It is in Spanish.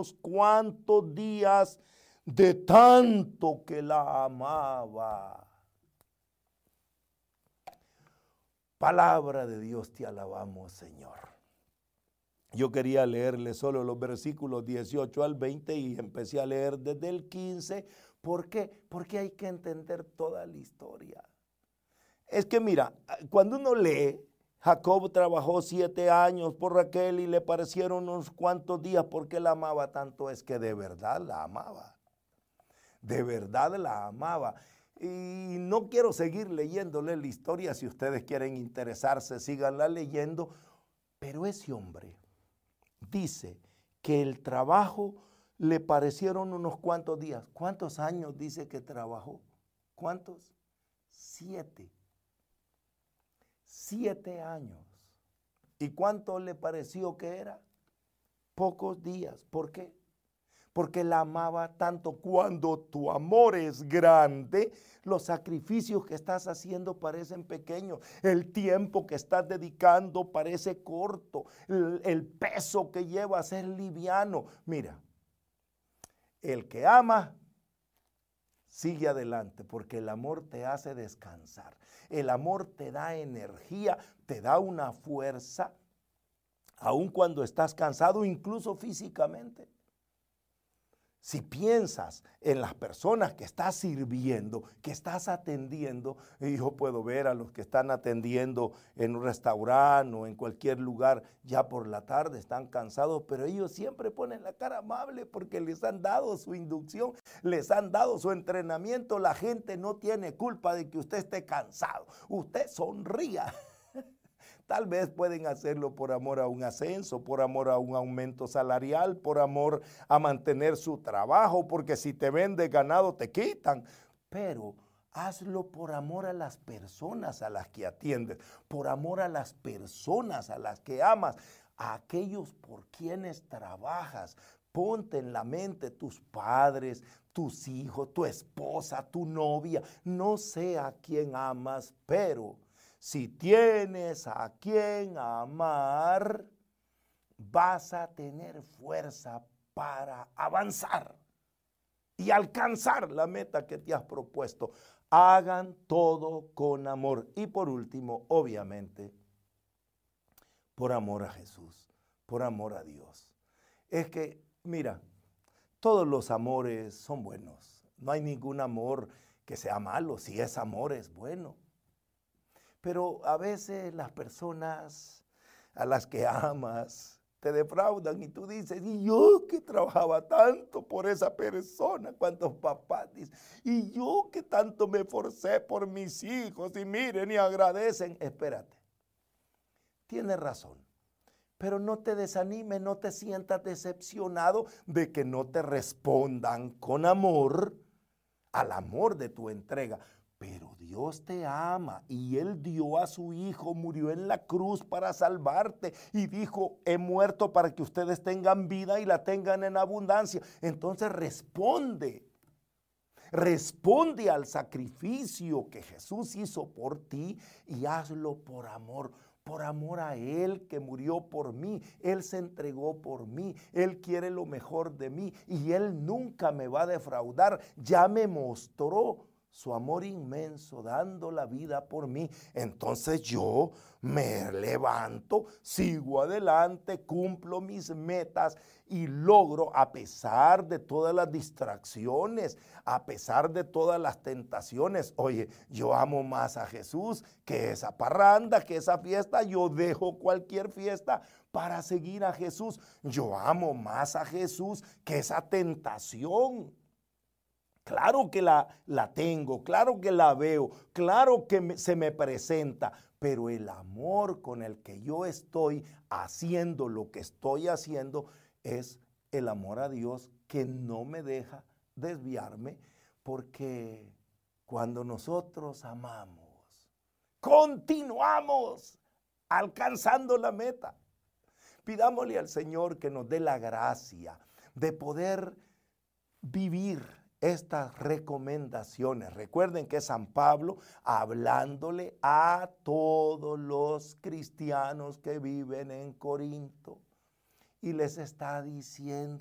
unos cuantos días de tanto que la amaba. Palabra de Dios, te alabamos, Señor. Yo quería leerle solo los versículos 18 al 20 y empecé a leer desde el 15. ¿Por qué? Porque hay que entender toda la historia. Es que mira, cuando uno lee, Jacob trabajó 7 años por Raquel y le parecieron unos cuantos días porque la amaba tanto. Es que de verdad la amaba. De verdad la amaba. Y no quiero seguir leyéndole la historia. Si ustedes quieren interesarse, síganla leyendo. Pero ese hombre dice que el trabajo le parecieron unos cuantos días. ¿Cuántos años dice que trabajó? ¿Cuántos? 7. 7 años. ¿Y cuánto le pareció que era? Pocos días. ¿Por qué? Porque la amaba tanto. Cuando tu amor es grande, los sacrificios que estás haciendo parecen pequeños. El tiempo que estás dedicando parece corto. El peso que llevas es liviano. Mira, el que ama sigue adelante porque el amor te hace descansar. El amor te da energía, te da una fuerza, aun cuando estás cansado, incluso físicamente. Si piensas en las personas que estás sirviendo, que estás atendiendo, y yo puedo ver a los que están atendiendo en un restaurante o en cualquier lugar, ya por la tarde están cansados, pero ellos siempre ponen la cara amable porque les han dado su inducción, les han dado su entrenamiento. La gente no tiene culpa de que usted esté cansado. Usted sonría. Tal vez pueden hacerlo por amor a un ascenso, por amor a un aumento salarial, por amor a mantener su trabajo, porque si te vende ganado te quitan. Pero hazlo por amor a las personas a las que atiendes, por amor a las personas a las que amas, a aquellos por quienes trabajas. Ponte en la mente tus padres, tus hijos, tu esposa, tu novia, no sé a quién amas, pero si tienes a quien amar, vas a tener fuerza para avanzar y alcanzar la meta que te has propuesto. Hagan todo con amor. Y por último, obviamente, por amor a Jesús, por amor a Dios. Es que, mira, todos los amores son buenos. No hay ningún amor que sea malo. Si es amor, es bueno. Pero a veces las personas a las que amas te defraudan y tú dices, y yo que trabajaba tanto por esa persona, cuántos papás dicen, y yo que tanto me esforcé por mis hijos y miren y agradecen. Espérate, tienes razón, pero no te desanimes, no te sientas decepcionado de que no te respondan con amor al amor de tu entrega. Pero Dios te ama y Él dio a su Hijo, murió en la cruz para salvarte y dijo, he muerto para que ustedes tengan vida y la tengan en abundancia. Entonces responde al sacrificio que Jesús hizo por ti y hazlo por amor a Él que murió por mí. Él se entregó por mí, Él quiere lo mejor de mí y Él nunca me va a defraudar. Ya me mostró su amor inmenso, dando la vida por mí. Entonces yo me levanto, sigo adelante, cumplo mis metas y logro, a pesar de todas las distracciones, a pesar de todas las tentaciones. Oye, yo amo más a Jesús que esa parranda, que esa fiesta. Yo dejo cualquier fiesta para seguir a Jesús. Yo amo más a Jesús que esa tentación. Claro que la tengo, claro que la veo, claro que se me presenta, pero el amor con el que yo estoy haciendo lo que estoy haciendo es el amor a Dios que no me deja desviarme, porque cuando nosotros amamos, continuamos alcanzando la meta. Pidámosle al Señor que nos dé la gracia de poder vivir estas recomendaciones. Recuerden que San Pablo, hablándole a todos los cristianos que viven en Corinto, y les está diciendo,